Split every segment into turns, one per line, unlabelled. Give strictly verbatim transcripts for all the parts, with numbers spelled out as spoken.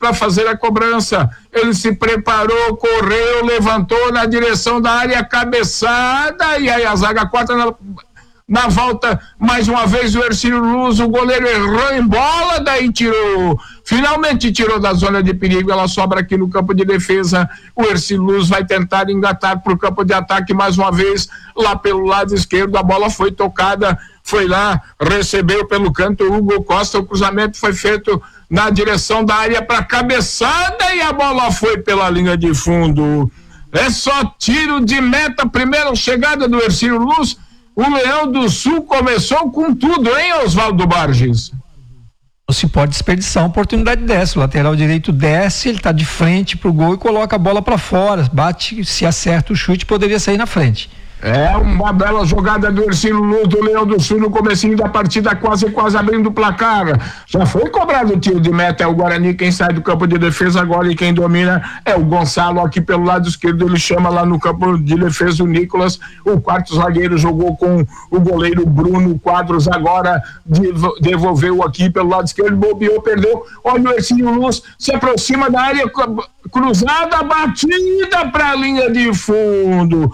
para fazer a cobrança. Ele se preparou, correu, levantou na direção da área, cabeçada, e aí a zaga corta na, na volta, mais uma vez o Ercílio Luz, o goleiro errou em bola, daí tirou, finalmente tirou da zona de perigo, ela sobra aqui no campo de defesa, o Ercílio Luz vai tentar engatar para o campo de ataque mais uma vez, lá pelo lado esquerdo, a bola foi tocada, foi lá, recebeu pelo canto o Hugo Costa, o cruzamento foi feito na direção da área para cabeçada e a bola foi pela linha de fundo. É só tiro de meta, primeira chegada do Ercílio Luz, o Leão do Sul começou com tudo, hein, Oswaldo Borges?
Não se pode desperdiçar uma oportunidade dessa, o lateral direito desce, ele está de frente pro gol e coloca a bola para fora, bate, se acerta o chute, poderia sair na frente.
É uma bela jogada do Ercílio Luz, do Leão do Sul no comecinho da partida, quase quase abrindo o placar. Já foi cobrado o tiro de meta, é o Guarani quem sai do campo de defesa agora e quem domina é o Gonçalo aqui pelo lado esquerdo, ele chama lá no campo de defesa o Nicolas, o quarto zagueiro jogou com o goleiro Bruno Quadros, agora devolveu aqui pelo lado esquerdo, bobeou, perdeu, olha o Ercílio Luz, se aproxima da área cruzada, batida para a linha de fundo.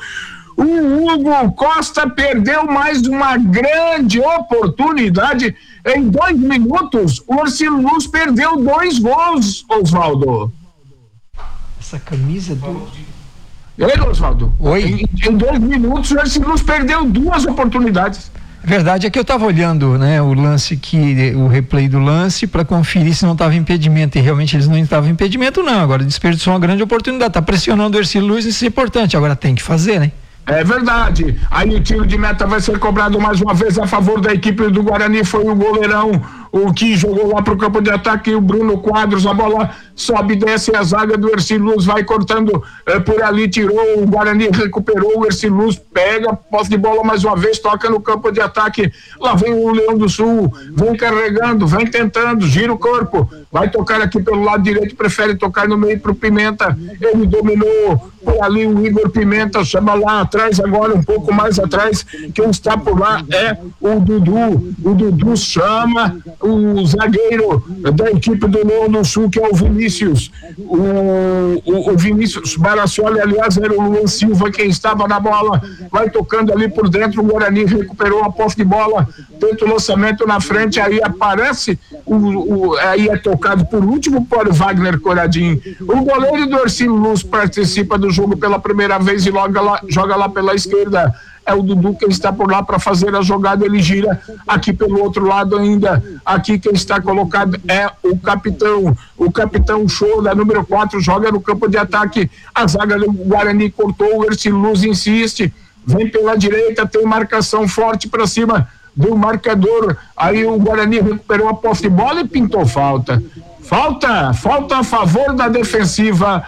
O Hugo Costa perdeu mais uma grande oportunidade. Em dois minutos, o Ercílio Luz perdeu dois gols, Oswaldo.
Essa camisa do...
Ei, Oswaldo.
Oi.
Em, em dois minutos, o Ercílio Luz perdeu duas oportunidades.
Verdade é que eu estava olhando, né, o lance que, o replay do lance para conferir se não estava impedimento e realmente eles não estavam impedimento não, agora desperdiçou uma grande oportunidade, tá pressionando o Ercílio Luz, isso é importante, agora tem que fazer, né?
É verdade, aí o tiro de meta vai ser cobrado mais uma vez a favor da equipe do Guarani, foi o goleirão, o que jogou lá pro campo de ataque, o Bruno Quadros, a bola sobe, desce, a zaga do Ercílio Luz vai cortando é, por ali, tirou, o Guarani recuperou, o Ercílio Luz pega, posse de bola mais uma vez, toca no campo de ataque, lá vem o Leão do Sul, vem carregando, vem tentando, gira o corpo, vai tocar aqui pelo lado direito, prefere tocar no meio pro Pimenta, ele dominou por ali o Igor Pimenta, chama lá atrás, agora um pouco mais atrás, quem está por lá é o Dudu, o Dudu chama o zagueiro da equipe do Leão do Sul, que é o Vinícius, o, o, o Vinícius Baracioli, aliás, era o Luan Silva quem estava na bola, vai tocando ali por dentro, o Guarani recuperou a posse de bola, tenta o lançamento na frente, aí aparece, o, o, aí é tocado por último por Wagner Coradinho, o goleiro do Ercílio Luz participa do jogo pela primeira vez e logo lá, joga lá pela esquerda, é o Dudu quem está por lá para fazer a jogada, ele gira aqui pelo outro lado ainda, aqui quem está colocado é o capitão, o capitão Show da número quatro, joga no campo de ataque, a zaga do Guarani cortou, o Ercílio Luz insiste, vem pela direita, tem marcação forte para cima do marcador, aí o Guarani recuperou a posse de bola e pintou falta, falta, falta a favor da defensiva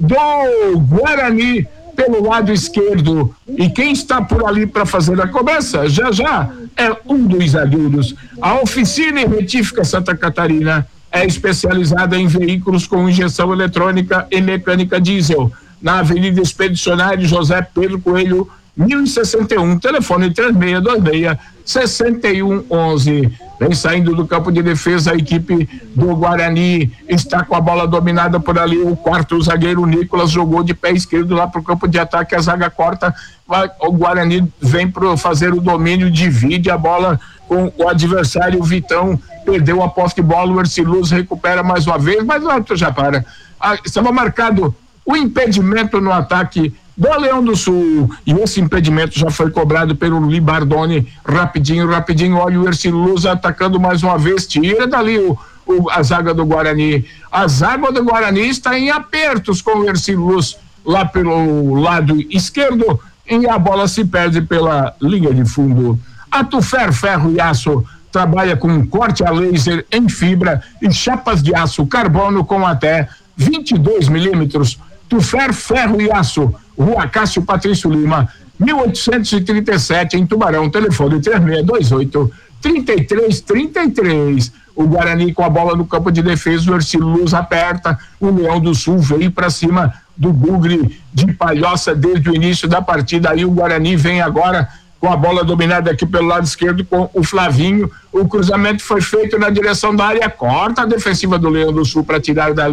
do Guarani pelo lado esquerdo, e quem está por ali para fazer a cobrança já já é um dos zagueiros. A Oficina e Retífica Santa Catarina é especializada em veículos com injeção eletrônica e mecânica diesel, na Avenida Expedicionário José Pedro Coelho mil e sessenta e um, telefone três seis dois seis, seis um um um. Vem saindo do campo de defesa a equipe do Guarani, está com a bola dominada por ali, o quarto zagueiro o Nicolas jogou de pé esquerdo lá pro campo de ataque, a zaga corta, vai, o Guarani vem para fazer o domínio, divide a bola com o adversário, o Vitão perdeu a posse de bola, o Ercílio Luz recupera mais uma vez, mas o já para, ah, estava marcado o impedimento no ataque do Leão do Sul, e esse impedimento já foi cobrado pelo Libardoni, rapidinho, rapidinho, olha o Ercílio Luz atacando mais uma vez, tira dali o, o, a zaga do Guarani, a zaga do Guarani está em apertos com o Ercílio Luz lá pelo lado esquerdo, e a bola se perde pela linha de fundo. A Tufer Ferro e Aço trabalha com corte a laser em fibra e chapas de aço carbono com até vinte e dois milímetros. Tufer Ferro e Aço, Rua Cássio Patrício Lima, mil oitocentos e trinta e sete, em Tubarão, telefone três seis dois oito, três três três três. O Guarani com a bola no campo de defesa, o Ercílio Luz aperta, o Leão do Sul veio para cima do Bugre de Palhoça desde o início da partida, aí o Guarani vem agora com a bola dominada aqui pelo lado esquerdo com o Flavinho, o cruzamento foi feito na direção da área, corta a defensiva do Leão do Sul para tirar da